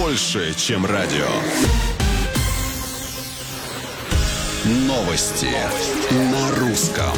больше, чем радио. Новости на русском.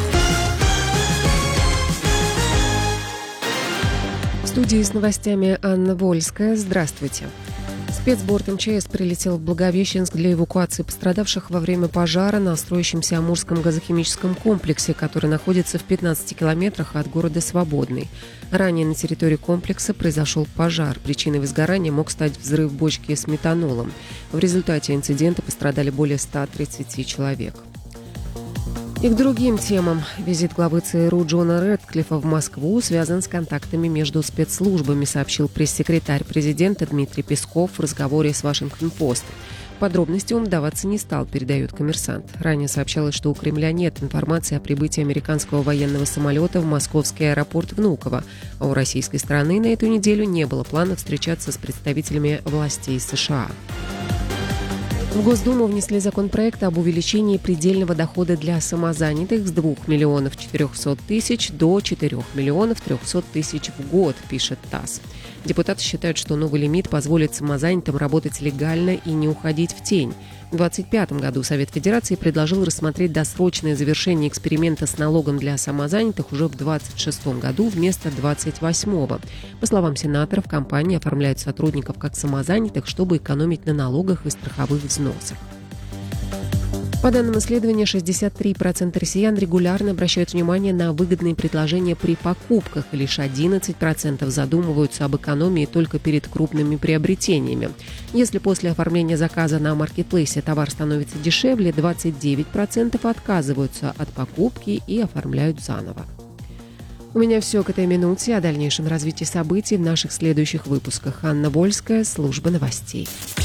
В студии с новостями Анна Вольская. Здравствуйте. Спецборд МЧС прилетел в Благовещенск для эвакуации пострадавших во время пожара на строящемся Амурском газохимическом комплексе, который находится в 15 километрах от города Свободный. Ранее на территории комплекса произошел пожар. Причиной возгорания мог стать взрыв бочки с метанолом. В результате инцидента пострадали более 130 человек. И к другим темам. Визит главы ЦРУ Джона Рэдклиффа в Москву связан с контактами между спецслужбами, сообщил пресс-секретарь президента Дмитрий Песков в разговоре с Вашингтон-Пост. Подробности он вдаваться не стал, передает «Коммерсант». Ранее сообщалось, что у Кремля нет информации о прибытии американского военного самолета в московский аэропорт Внуково, а у российской стороны на эту неделю не было плана встречаться с представителями властей США. В Госдуму внесли законопроект об увеличении предельного дохода для самозанятых с 2 миллионов 400 тысяч до 4 миллионов 300 тысяч в год, пишет ТАСС. Депутаты считают, что новый лимит позволит самозанятым работать легально и не уходить в тень. В 2025 году Совет Федерации предложил рассмотреть досрочное завершение эксперимента с налогом для самозанятых уже в 2026 году вместо 2028. По словам сенаторов, компании оформляют сотрудников как самозанятых, чтобы экономить на налогах и страховых взносах. По данным исследования, 63% россиян регулярно обращают внимание на выгодные предложения при покупках, и лишь 11% задумываются об экономии только перед крупными приобретениями. Если после оформления заказа на маркетплейсе товар становится дешевле, 29% отказываются от покупки и оформляют заново. У меня все к этой минуте. О дальнейшем развитии событий в наших следующих выпусках. Анна Вольская, служба новостей.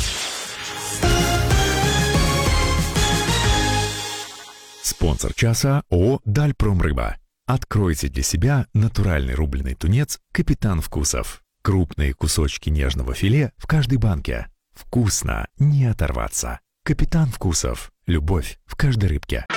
Спонсор часа ООО «Дальпромрыба». Откройте для себя натуральный рубленый тунец «Капитан Вкусов». Крупные кусочки нежного филе в каждой банке. Вкусно, не оторваться. «Капитан Вкусов». Любовь в каждой рыбке.